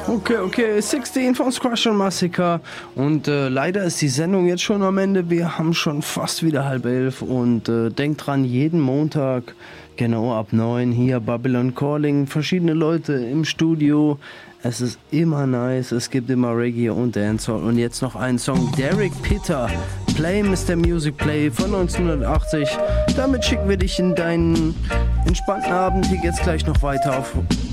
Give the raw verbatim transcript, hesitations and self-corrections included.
Okay, okay, sechzehn von Squash und Massacre. Und äh, leider ist die Sendung jetzt schon am Ende. Wir haben schon fast wieder halb elf. Und äh, denkt dran, jeden Montag, genau ab neun, hier Babylon Calling. Verschiedene Leute im Studio. Es ist immer nice. Es gibt immer Reggae und Dancehall. Und jetzt noch ein Song, Derek Pitter. Play Mister Music Play von neunzehnhundertachtzig. Damit schicken wir dich in deinen entspannten Abend. Hier geht's gleich noch weiter auf